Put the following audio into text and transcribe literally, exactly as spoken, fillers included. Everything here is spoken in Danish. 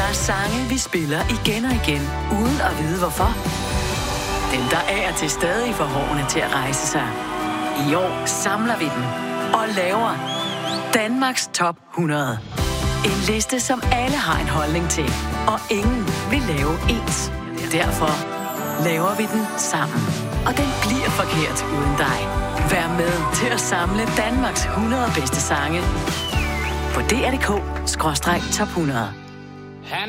er sange, vi spiller igen og igen, uden at vide hvorfor. Dem, der er til stadig får hårene til at rejse sig. I år samler vi dem og laver Danmarks Top hundrede. En liste, som alle har en holdning til, og ingen vil lave ens. Derfor laver vi den sammen. Og den bliver forkert uden dig. Vær med til at samle Danmarks hundrede bedste sange på D R punktum D K skråstreg top hundrede.